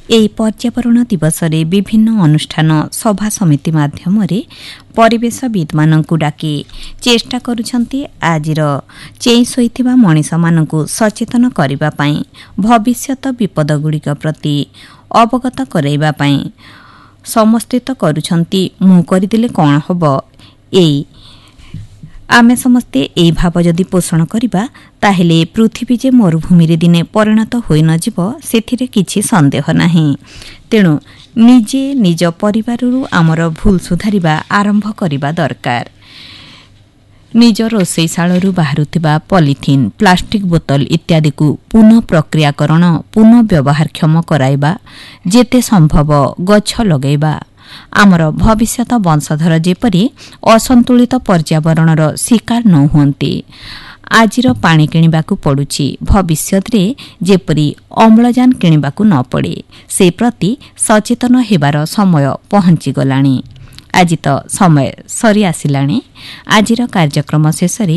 ଏହି पर्यावरण दिवस रे विभिन्न अनुष्ठान सभा समिति माध्यमरे परिवेशविदମାନଙ୍କୁ डाकी चेष्टा करुछन्ति आजिर चेई सोइथिबा मଣିଷମାନଙ୍କୁ सचेतन करिबा पई भविष्यत विपदगुड़िक प्रति अवगत कराइबा पई समस्थित करुछन्ति मु करिदिले कोन हबो एई आमे समस्ते एई भाव जदि पोषण करिबा ताहेले पृथ्वी जे मरुभूमि रे दिने परिणत होई न जीव सेथिरे किछि संदेह नाही। तेणु निजे निज परिवाररू आमर भूल सुधारिबा आरंभ करिबा दरकार। निज रोषैशाळरू बाहरुथिबा पॉलिथिन प्लास्टिक बोतल इत्यादि को पुनः प्रक्रियाकरण पुनः व्यवहारक्षम कराइबा जेते संभव गछ लगैबा आमर भविष्यत वंशधर जेपरी असंतुलित पर्यावरणर शिकार न हुअन्ति। आजिर पानी किणिबाकु पडुछि भविष्यत रे जेपरी अम्लजान किणिबाकु न पड़े से प्रति सचेतन हेबार समय पहुंची गलाणी। आज तो समय सरी आसिलाणी। आजिर कार्यक्रम शेषरे